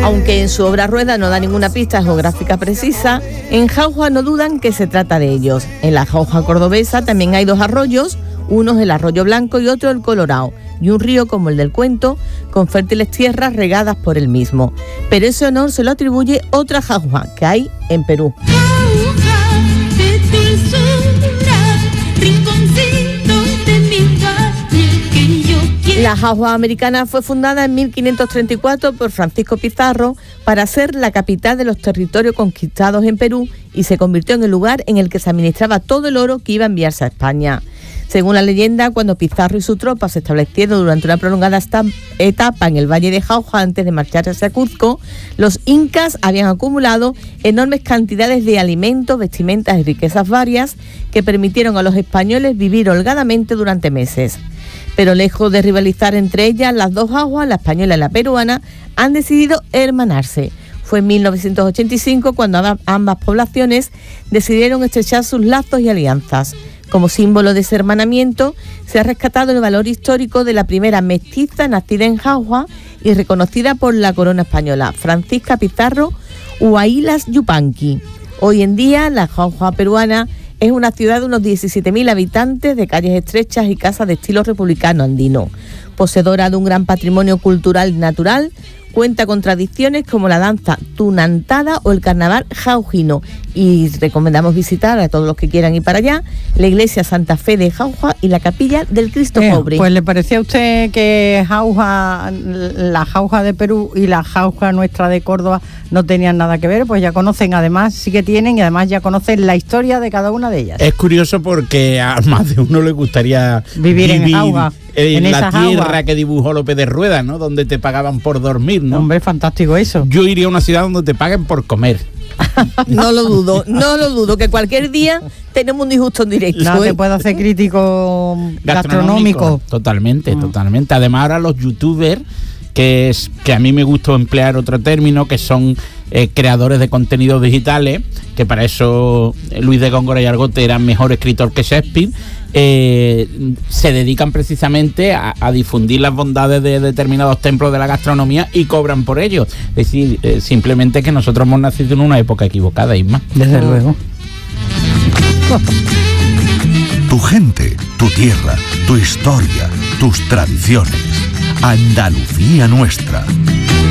Aunque en su obra Rueda no da ninguna pista geográfica precisa, en Jauja no dudan que se trata de ellos. En la Jauja cordobesa también hay 2 arroyos, uno es el Arroyo Blanco y otro el Colorado, y un río como el del Cuento, con fértiles tierras regadas por el mismo. Pero ese honor se lo atribuye otra Jauja que hay en Perú. La Jauja americana fue fundada en 1534 por Francisco Pizarro para ser la capital de los territorios conquistados en Perú y se convirtió en el lugar en el que se administraba todo el oro que iba a enviarse a España. Según la leyenda, cuando Pizarro y su tropa se establecieron durante una prolongada etapa en el Valle de Jauja antes de marcharse hacia Cuzco, los incas habían acumulado enormes cantidades de alimentos, vestimentas y riquezas varias que permitieron a los españoles vivir holgadamente durante meses. Pero lejos de rivalizar entre ellas, las 2 Jaujas, la española y la peruana, han decidido hermanarse. Fue en 1985 cuando ambas poblaciones decidieron estrechar sus lazos y alianzas. Como símbolo de ese hermanamiento, se ha rescatado el valor histórico de la primera mestiza nacida en Jauja y reconocida por la corona española, Francisca Pizarro Huaylas Yupanqui. Hoy en día, la Jauja peruana es una ciudad de unos 17.000 habitantes, de calles estrechas y casas de estilo republicano andino. Poseedora de un gran patrimonio cultural y natural, cuenta con tradiciones como la danza tunantada o el carnaval jaujino. Y recomendamos visitar a todos los que quieran ir para allá la iglesia Santa Fe de Jauja y la capilla del Cristo Pobre. Pues ¿le parecía a usted que Jauja, la Jauja de Perú y la Jauja nuestra de Córdoba no tenían nada que ver? Pues ya conocen, además sí que tienen, y además ya conocen la historia de cada una de ellas. Es curioso porque a más de uno le gustaría vivir en Jauja, en la tierra Jauja que dibujó López de Rueda, ¿no? Donde te pagaban por dormir, ¿no? Hombre, fantástico eso. Yo iría a una ciudad donde te paguen por comer. No lo dudo, que cualquier día tenemos un disgusto en directo. No, te puedo hacer crítico gastronómico. Totalmente. Además ahora los youtubers, que a mí me gusta emplear otro término, que son creadores de contenidos digitales, que para eso Luis de Góngora y Argote eran mejor escritor que Shakespeare, se dedican precisamente a difundir las bondades de determinados templos de la gastronomía y cobran por ello. Es decir, simplemente que nosotros hemos nacido en una época equivocada, Isma. Desde luego. Tu gente, tu tierra, tu historia, tus tradiciones. Andalucía nuestra.